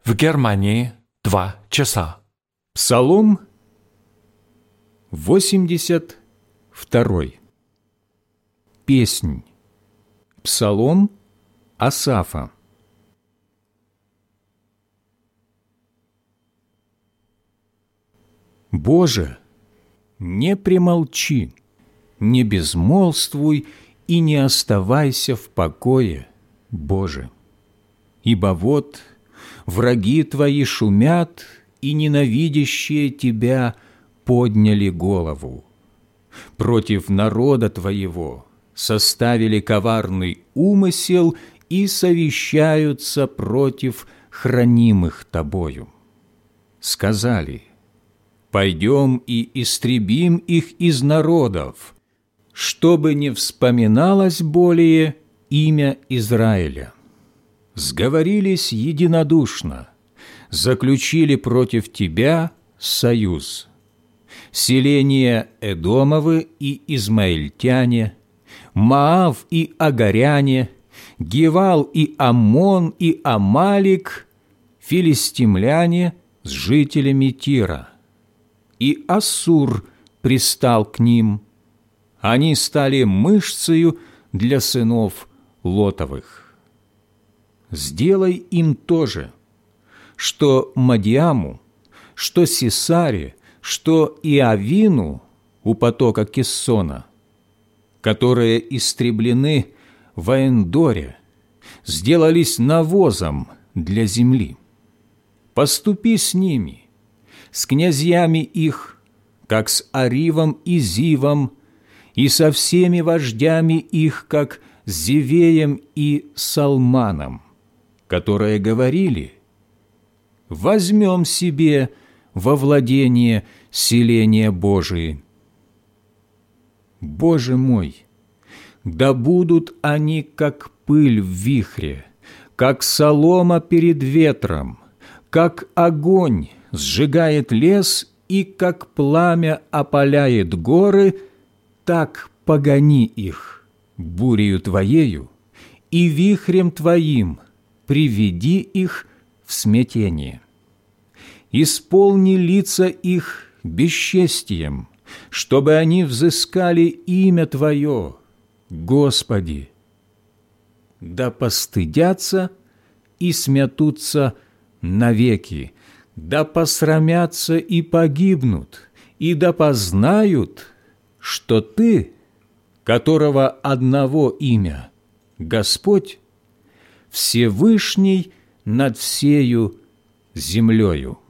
В Германии 2 часа. Псалом 82. Песнь. Псалом Асафа. Боже, не премолчи, не безмолвствуй и не оставайся в покое, Боже. Ибо вот враги Твои шумят, и ненавидящие Тебя подняли голову. Против народа Твоего составили коварный умысел и совещаются против хранимых Тобою. Сказали: пойдем и истребим их из народов, чтобы не вспоминалось более имя Израиля. Сговорились единодушно, заключили против Тебя союз. Селения Эдомовы и Измаильтяне, Моав и Агаряне, Гевал и Аммон и Амалик, филистимляне с жителями Тира. И Ассур пристал к ним. Они стали мышцею для сынов Лотовых. Сделай им то же, что Мадиаму, что Сисаре, что Иавину у потока Киссона, которые истреблены в Эндоре, сделались навозом для земли. Поступи с ними, с князьями их, как с Аривом и Зивом, и со всеми вождями их, как с Зевеем и Салманом, которые говорили: возьмем себе во владение селения Божии. Боже мой, да будут они, как пыль в вихре, как солома перед ветром, как огонь сжигает лес и как пламя опаляет горы, так погони их бурею Твоею и вихрем Твоим приведи их в смятение. Исполни лица их бесчестием, чтобы они взыскали имя Твое, Господи. Да постыдятся и смятутся навеки, да посрамятся и погибнут, и да познают, что Ты, которого одного имя Господь, Всевышний над всею землею.